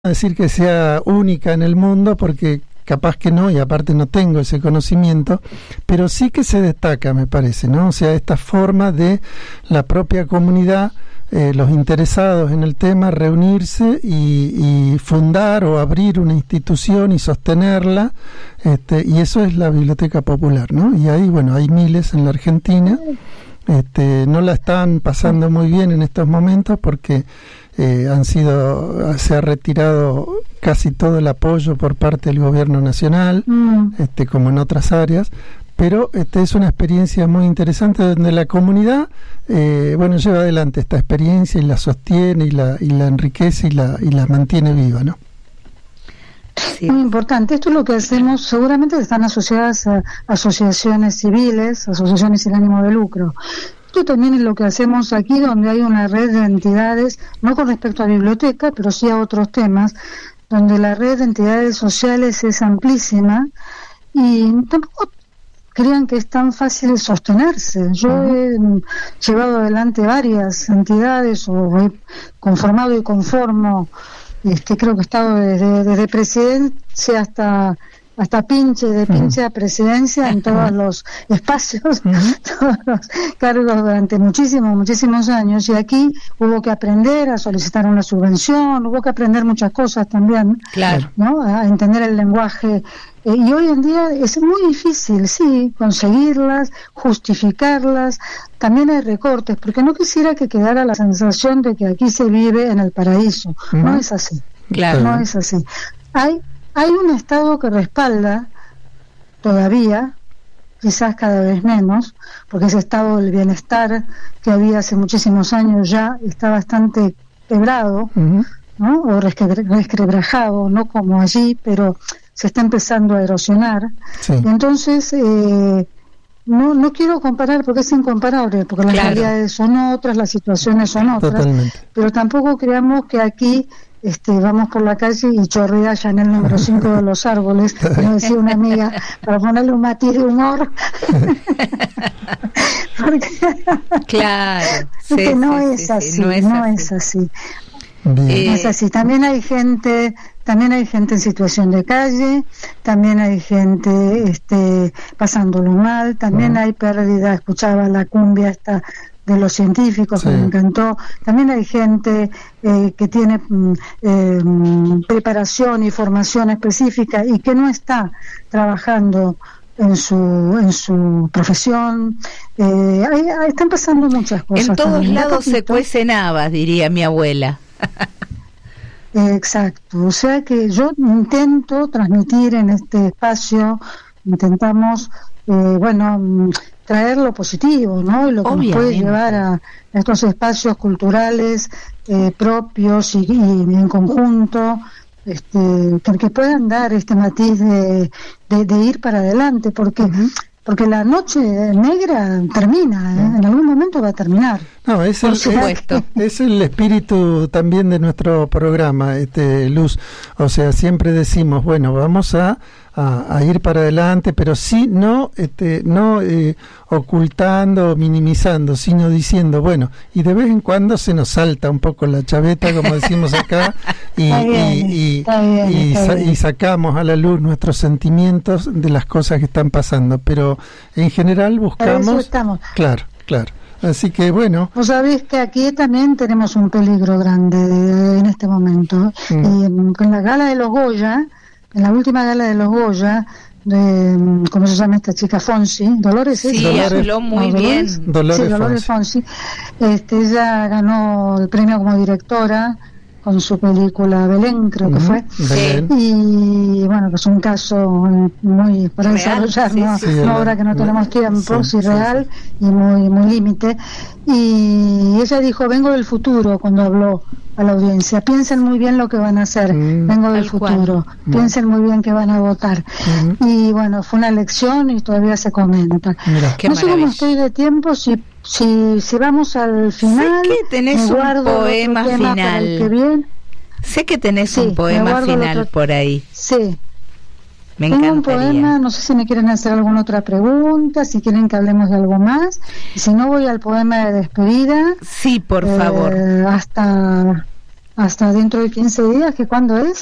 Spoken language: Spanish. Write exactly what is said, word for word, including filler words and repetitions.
decir que sea única en el mundo porque capaz que no, y aparte no tengo ese conocimiento, pero sí que se destaca, me parece, ¿no? O sea, esta forma de la propia comunidad, eh, los interesados en el tema, reunirse y, y fundar o abrir una institución y sostenerla, este, y eso es la Biblioteca Popular, ¿no? Y ahí, bueno, hay miles en la Argentina. Este, no la están pasando muy bien en estos momentos porque eh, han sido se ha retirado casi todo el apoyo por parte del gobierno nacional, mm. este, como en otras áreas, pero este, es una experiencia muy interesante donde la comunidad eh, bueno lleva adelante esta experiencia y la sostiene y la y la enriquece y la y la mantiene viva, ¿no? Sí. Muy importante. Esto es lo que hacemos, seguramente están asociadas a asociaciones civiles, asociaciones sin ánimo de lucro. Esto también es lo que hacemos aquí, donde hay una red de entidades, no con respecto a biblioteca, pero sí a otros temas, donde la red de entidades sociales es amplísima y tampoco crean que es tan fácil sostenerse. Yo uh-huh. he llevado adelante varias entidades o he conformado y conformo. Este, creo que he estado desde, desde presidencia hasta hasta pinche, de pinche uh-huh. a presidencia en todos los espacios, uh-huh. todos los cargos durante muchísimos, muchísimos años, y aquí hubo que aprender a solicitar una subvención, hubo que aprender muchas cosas también, claro, ¿no? A entender el lenguaje, eh, y hoy en día es muy difícil, sí, conseguirlas, justificarlas. También hay recortes, porque no quisiera que quedara la sensación de que aquí se vive en el paraíso. Uh-huh. No es así. Claro. No es así. Hay hay un Estado que respalda todavía, quizás cada vez menos, porque ese Estado del bienestar que había hace muchísimos años ya está bastante quebrado, uh-huh. ¿no? O resquebrajado, no como allí, pero se está empezando a erosionar. Sí. Y entonces eh, No, no quiero comparar porque es incomparable, porque las claro. realidades son otras, las situaciones son otras. Totalmente. Pero tampoco creamos que aquí este, vamos por la calle y chorrea ya en el número cinco de los árboles, como decía una amiga, para ponerle un matiz de humor. Porque claro, sí, que no, sí, es sí, así, sí, no es no así, es así. Eh, no es así. También hay gente, también hay gente en situación de calle, también hay gente este, pasándolo mal, también uh-huh. hay pérdida. Escuchaba la cumbia esta de los científicos, sí. que me encantó. También hay gente eh, que tiene eh, preparación y formación específica y que no está trabajando en su en su profesión. Eh, hay, hay, están pasando muchas cosas. En todos también. lados se cuecen habas, diría mi abuela. Exacto, o sea que yo intento transmitir en este espacio, intentamos, eh, bueno, traer lo positivo, ¿no? Y lo que Obviamente. nos puede llevar a estos espacios culturales eh, propios y, y en conjunto, este, que, que puedan dar este matiz de, de, de ir para adelante, porque uh-huh. porque la noche negra termina, ¿eh? En algún momento va a terminar. No, es el, es, es el espíritu también de nuestro programa, este Luz. O sea, siempre decimos, bueno, vamos a, a, a ir para adelante, pero sí no, este, no eh, ocultando, minimizando, sino diciendo, bueno, y de vez en cuando se nos salta un poco la chaveta, como decimos acá, y, bien, y, y, bien, y, sa- y sacamos a la luz nuestros sentimientos de las cosas que están pasando, pero en general buscamos, eso estamos. claro, claro. Así que bueno. Vos sabés que aquí también tenemos un peligro grande en este momento. Mm. Y en, en la gala de los Goya, en la última gala de los Goya, de, ¿cómo se llama esta chica? Fonsi, Dolores. Sí, Dolores, habló muy no, bien. Dolores, Dolores, sí, Dolores Fonsi. Fonsi. Este, ella ganó el premio como directora con su película Belén, creo uh-huh. que fue. Belén. Y bueno, que es un caso muy para real, desarrollar, sí, ¿no? Sí, no ahora que no tenemos tiempo, sí, sí, real sí, sí. y muy muy límite. Y ella dijo, vengo del futuro, cuando habló a la audiencia, piensen muy bien lo que van a hacer, mm, vengo del futuro, cual. piensen muy bien que van a votar. Uh-huh. Y bueno, fue una elección y todavía se comenta. Mira, no sé cómo estoy de tiempo, si Si, si vamos al final, sé que tenés un poema final. Que viene. Sé que tenés sí, un poema final otro... por ahí. Sí. Me Tengo encantaría. un poema, no sé si me quieren hacer alguna otra pregunta, si quieren que hablemos de algo más. Y si no, voy al poema de despedida. Sí, por eh, favor. Hasta hasta dentro de quince días, que cuándo es.